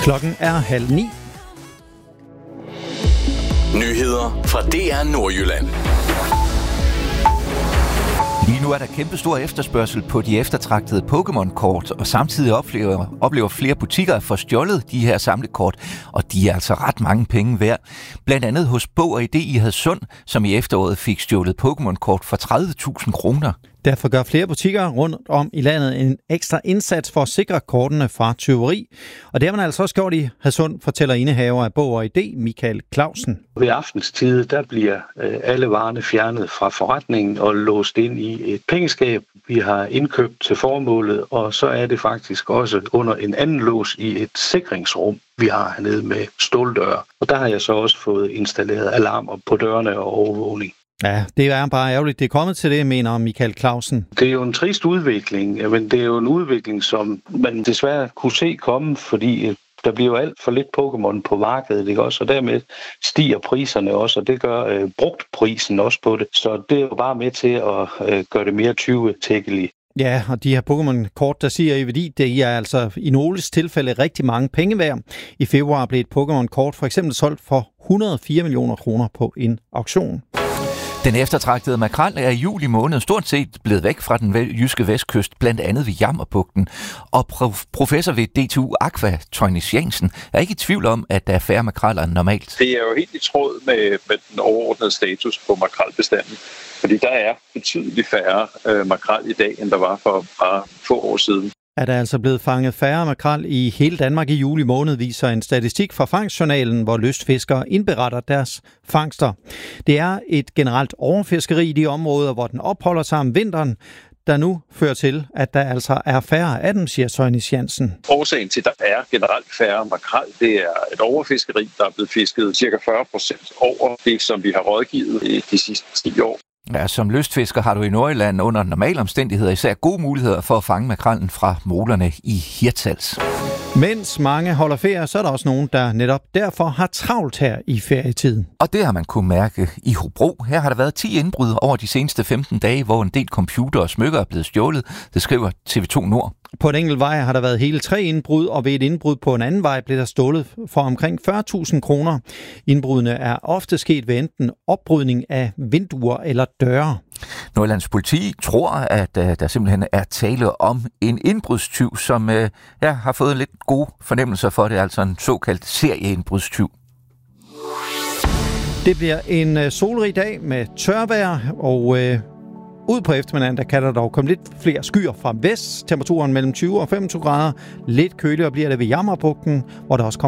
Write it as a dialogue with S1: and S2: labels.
S1: Klokken er 8:30.
S2: Nyheder fra DR Nordjylland.
S3: Lige nu er der kæmpestor efterspørgsel på de eftertragtede Pokémon-kort, og samtidig oplever flere butikker at få stjålet de her samlekort, og de er altså ret mange penge værd. Blandt andet hos Bog og Idé i Hadsund, som i efteråret fik stjålet Pokémon-kort for 30.000 kroner.
S1: Derfor gør flere butikker rundt om i landet en ekstra indsats for at sikre kortene fra tyveri. Og det har man altså også gjort i Hadsund, fortæller indehaver af Bog og Idé, Michael Clausen.
S4: Ved aftenstid, der bliver alle varerne fjernet fra forretningen og låst ind i et pengeskab, vi har indkøbt til formålet, og så er det faktisk også under en anden lås i et sikringsrum, vi har hernede med ståldøre. Og der har jeg så også fået installeret alarmer på dørene og overvågning.
S1: Ja, det er bare ærgerligt, det er kommet til det, mener Michael Clausen.
S4: Det er jo en trist udvikling, men det er jo en udvikling, som man desværre kunne se komme, fordi der bliver jo alt for lidt Pokémon på markedet, ikke også? Og dermed stiger priserne også, og det gør brugtprisen også på det. Så det er jo bare med til at gøre det mere tyvetækkeligt.
S1: Ja, og de her Pokémon-kort, der siger i værdi, det er altså i nogle tilfælde rigtig mange penge værd. I februar blev et Pokémon-kort for eksempel solgt for 104 millioner kroner på en auktion.
S3: Den eftertragtede makrel er i juli måned stort set blevet væk fra den jyske vestkyst, blandt andet ved Jammerbugt. Og professor ved DTU Aqua, Tøjnis Jensen, er ikke i tvivl om, at der er færre makreller end normalt.
S5: Det er jo helt i tråd med den overordnede status på makrelbestanden. Fordi der er betydeligt færre makrel i dag, end der var for bare få år siden.
S1: Er der altså blevet fanget færre makrel i hele Danmark i juli måned, viser en statistik fra Fangstjournalen, hvor lystfiskere indberetter deres fangster. Det er et generelt overfiskeri i de områder, hvor den opholder sig om vinteren, der nu fører til, at der altså er færre af dem, siger Tøjnis Jensen.
S5: Årsagen til, at der er generelt færre makrel, det er et overfiskeri, der er blevet fisket ca. 40% over det, som vi har rådgivet i de sidste 10 år.
S3: Ja, som lystfisker har du i Nordjylland under normale omstændigheder især gode muligheder for at fange makrellen fra molerne i Hirtshals.
S1: Mens mange holder ferie, så er der også nogen, der netop derfor har travlt her i ferietiden.
S3: Og det har man kunne mærke i Hobro. Her har der været 10 indbrud over de seneste 15 dage, hvor en del computer og smykker er blevet stjålet. Det skriver TV2 Nord.
S1: På en enkelt vej har der været hele 3 indbrud, og ved et indbrud på en anden vej blev der stjålet for omkring 40.000 kroner. Indbrudene er ofte sket ved enten opbrydning af vinduer eller døre.
S3: Nordjyllands politi tror, at der simpelthen er tale om en indbrudstyv, som har fået lidt gode fornemmelser for det, altså en såkaldt serieindbrudstyv.
S1: Det bliver en solrig dag med tørvejr, og ud på eftermiddagen, der kan der dog komme lidt flere skyer fra vest. Temperaturen mellem 20 og 25 grader. Lidt køligere bliver det ved Jammerbugten, hvor der også kommer